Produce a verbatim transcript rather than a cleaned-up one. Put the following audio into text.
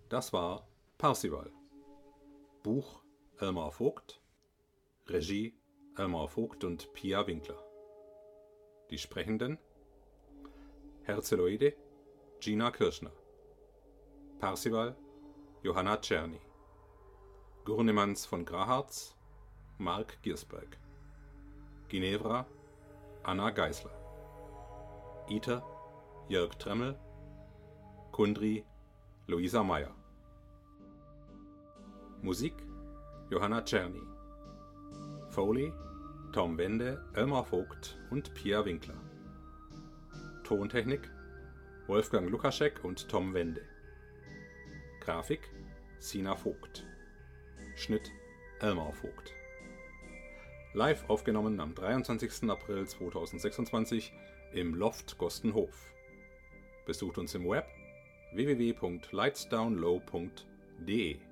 Das war Parzival. Buch Elmar Vogt, Regie Elmar Vogt und Pia Winkler. Die Sprechenden: Herzeloide Gina Kirschner, Parzival Johanna Czerny, Gurnemanns von Graharz Mark Giersberg, Ginevra Anna Geisler, Iter Jörg Tremmel, Kundry Luisa Meyer. Musik Johanna Czerny, Foley Tom Wende, Elmar Vogt und Pia Winkler. Tontechnik Wolfgang Lukaschek und Tom Wende. Grafik Sina Vogt. Schnitt Elmar Vogt. Live aufgenommen am dreiundzwanzigsten April zweitausendsechsundzwanzig im Loft Gostenhof. Besucht uns im Web w w w punkt lightsdownlow punkt d e.